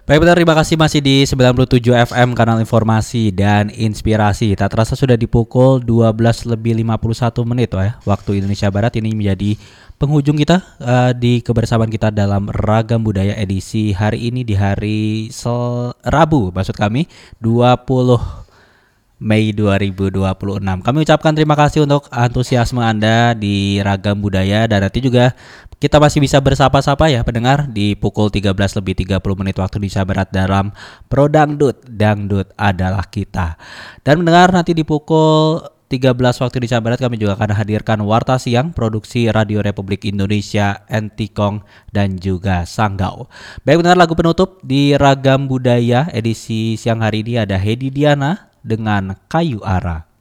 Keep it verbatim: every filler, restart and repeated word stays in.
Baik benar, terima kasih masih di sembilan puluh tujuh F M Kanal Informasi dan Inspirasi. Tak terasa sudah di pukul dua belas lebih lima puluh satu menit ya, waktu Indonesia Barat. Ini menjadi penghujung kita uh, di kebersamaan kita dalam Ragam Budaya edisi hari ini di hari Sel- Rabu, maksud kami dua puluh Mei dua ribu dua puluh enam. Kami ucapkan terima kasih untuk antusiasme Anda di Ragam Budaya, dan nanti juga kita masih bisa bersapa-sapa ya pendengar di pukul tiga belas lebih tiga puluh menit waktu Indonesia Barat dalam Pro Dangdut, Dangdut adalah kita. Dan mendengar nanti di pukul tiga belas waktu Indonesia Barat kami juga akan hadirkan Warta Siang produksi Radio Republik Indonesia, Entikong dan juga Sanggau. Baik benar, lagu penutup di Ragam Budaya edisi siang hari ini ada Hedi Diana dengan Kayu Ara.